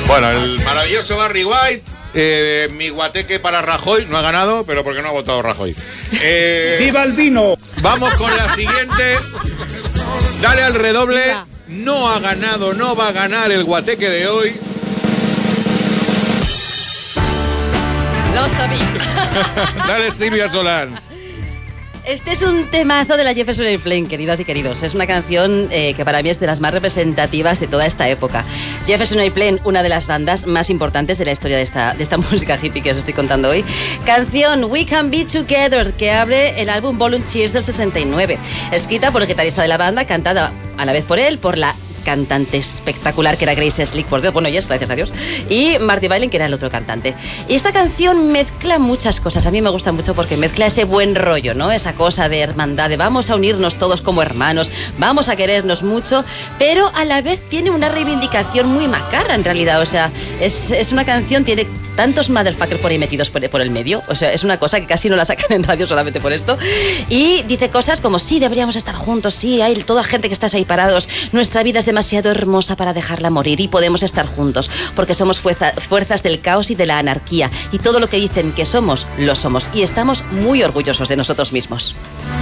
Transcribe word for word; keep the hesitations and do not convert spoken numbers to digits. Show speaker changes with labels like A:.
A: Bueno, el maravilloso Barry White, eh, mi guateque para Rajoy, no ha ganado, pero porque no ha votado Rajoy. Eh,
B: ¡Viva el vino!
A: Vamos con la siguiente. Dale al redoble.
C: Viva.
A: No ha ganado, no va a ganar el guateque de hoy.
C: Lo sabía.
A: Dale, Silvia Solans.
C: Este es un temazo de la Jefferson Airplane, queridas y queridos. Es una canción eh, que para mí es de las más representativas de toda esta época. Jefferson Airplane, una de las bandas más importantes de la historia de esta, de esta música hippie que os estoy contando hoy. Canción We Can Be Together, que abre el álbum Volunteers del sesenta y nueve. Escrita por el guitarrista de la banda, cantada a la vez por él, por la cantante espectacular que era Grace Slick, por Dios, bueno, yes, gracias a Dios, y Marty Balin, que era el otro cantante. Y esta canción mezcla muchas cosas. A mí me gusta mucho porque mezcla ese buen rollo, ¿no? Esa cosa de hermandad, de vamos a unirnos todos como hermanos, vamos a querernos mucho, pero a la vez tiene una reivindicación muy macarra en realidad. O sea, es, es una canción, tiene tantos motherfuckers por ahí metidos por, por el medio. O sea, es una cosa que casi no la sacan en radio solamente por esto. Y dice cosas como, sí, deberíamos estar juntos, sí, hay toda gente que estás ahí parados, nuestra vida es demasiado hermosa para dejarla morir y podemos estar juntos, porque somos fuerza, fuerzas del caos y de la anarquía, y todo lo que dicen que somos, lo somos, y estamos muy orgullosos de nosotros mismos.